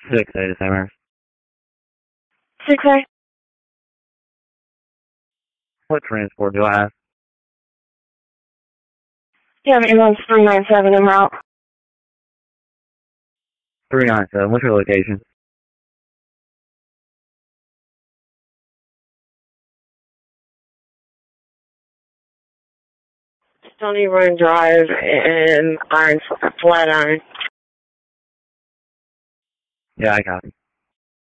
6A December. 6A. What transport do I have? You have ambulance 397 en route. 397. What's your location? Stony Run Drive in Flatiron. Yeah, I copy.